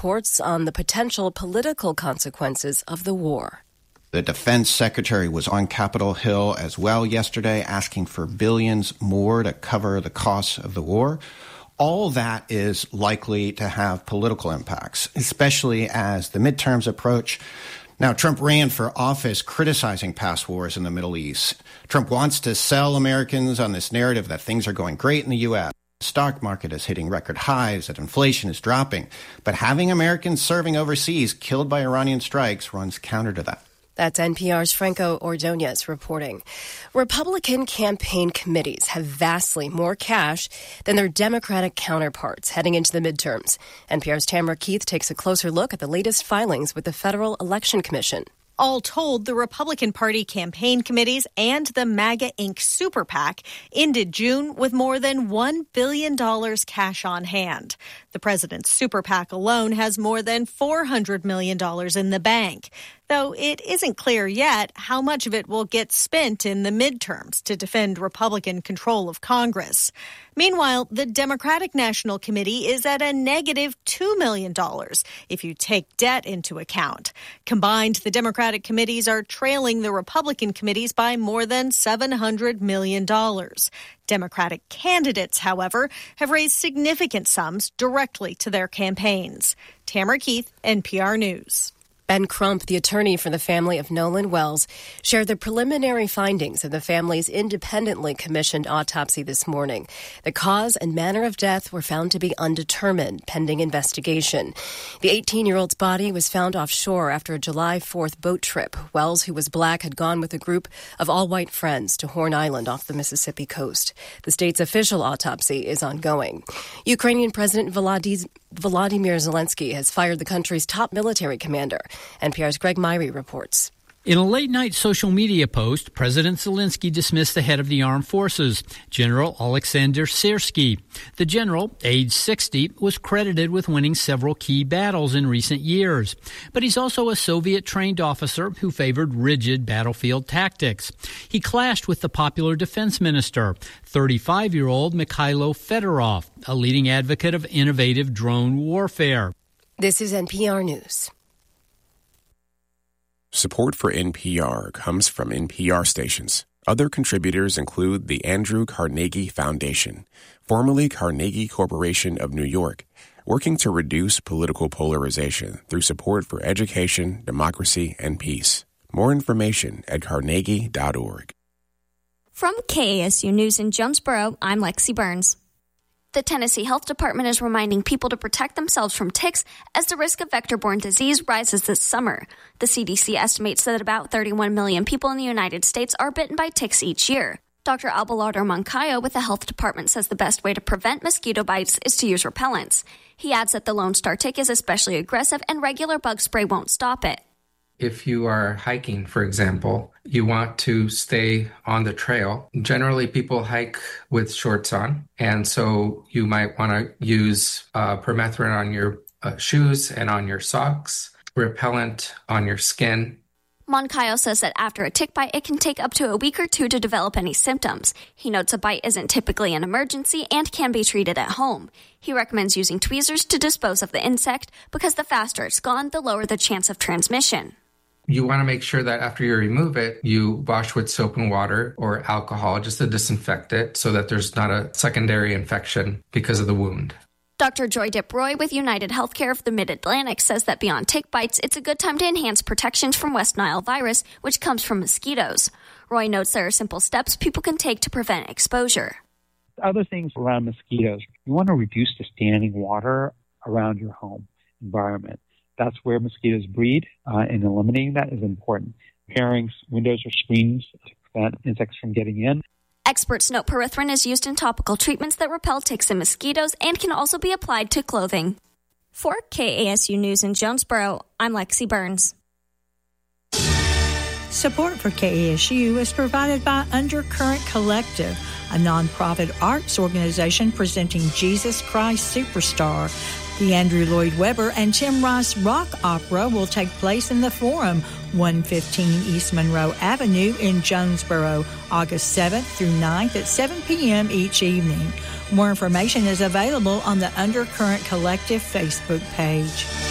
reports on the potential political consequences of the war. The defense secretary was on Capitol Hill as well yesterday, asking for billions more to cover the costs of the war. All that is likely to have political impacts, especially as the midterms approach. Now, Trump ran for office criticizing past wars in the Middle East. Trump wants to sell Americans on this narrative that things are going great in the U.S. The stock market is hitting record highs, that inflation is dropping. But having Americans serving overseas killed by Iranian strikes runs counter to that. That's NPR's Franco Ordonez reporting. Republican campaign committees have vastly more cash than their Democratic counterparts heading into the midterms. NPR's Tamara Keith takes a closer look at the latest filings with the Federal Election Commission. All told, the Republican Party campaign committees and the MAGA Inc. super PAC ended June with more than $1 billion cash on hand. The president's super PAC alone has more than $400 million in the bank, though it isn't clear yet how much of it will get spent in the midterms to defend Republican control of Congress. Meanwhile, the Democratic National Committee is at a negative $2 million if you take debt into account. Combined, the Democratic committees are trailing the Republican committees by more than $700 million. Democratic candidates, however, have raised significant sums directly to their campaigns. Tamara Keith, NPR News. Ben Crump, the attorney for the family of Nolan Wells, shared the preliminary findings of the family's independently commissioned autopsy this morning. The cause and manner of death were found to be undetermined, pending investigation. The 18-year-old's body was found offshore after a July 4th boat trip. Wells, who was black, had gone with a group of all-white friends to Horn Island off the Mississippi coast. The state's official autopsy is ongoing. Ukrainian President Volodymyr Zelensky has fired the country's top military commander. NPR's Greg Myrie reports. In a late-night social media post, President Zelensky dismissed the head of the armed forces, General Alexander Syrsky. The general, age 60, was credited with winning several key battles in recent years. But he's also a Soviet-trained officer who favored rigid battlefield tactics. He clashed with the popular defense minister, 35-year-old Mikhailo Fedorov, a leading advocate of innovative drone warfare. This is NPR News. Support for NPR comes from NPR stations. Other contributors include the Andrew Carnegie Foundation, formerly Carnegie Corporation of New York, working to reduce political polarization through support for education, democracy, and peace. More information at carnegie.org. From KASU News in Jonesboro, I'm Lexi Burns. The Tennessee Health Department is reminding people to protect themselves from ticks as the risk of vector-borne disease rises this summer. The CDC estimates that about 31 million people in the United States are bitten by ticks each year. Dr. Abelardo Moncayo with the Health Department says the best way to prevent mosquito bites is to use repellents. He adds that the Lone Star tick is especially aggressive and regular bug spray won't stop it. If you are hiking, for example, you want to stay on the trail. Generally, people hike with shorts on, and so you might want to use permethrin on your shoes and on your socks, repellent on your skin. Moncayo says that after a tick bite, it can take up to a week or two to develop any symptoms. He notes a bite isn't typically an emergency and can be treated at home. He recommends using tweezers to dispose of the insect because the faster it's gone, the lower the chance of transmission. You want to make sure that after you remove it, you wash with soap and water or alcohol just to disinfect it so that there's not a secondary infection because of the wound. Dr. Joy Dip-Roy with United Healthcare of the Mid-Atlantic says that beyond tick bites, it's a good time to enhance protections from West Nile virus, which comes from mosquitoes. Roy notes there are simple steps people can take to prevent exposure. Other things around mosquitoes, you want to reduce the standing water around your home environment. That's where mosquitoes breed, and eliminating that is important. Repairing windows or screens to prevent insects from getting in. Experts note permethrin is used in topical treatments that repel ticks and mosquitoes and can also be applied to clothing. For KASU News in Jonesboro, I'm Lexi Burns. Support for KASU is provided by Undercurrent Collective, a nonprofit arts organization presenting Jesus Christ Superstar. The Andrew Lloyd Webber and Tim Rice Rock Opera will take place in the Forum, 115 East Monroe Avenue in Jonesboro, August 7th through 9th at 7 p.m. each evening. More information is available on the Undercurrent Collective Facebook page.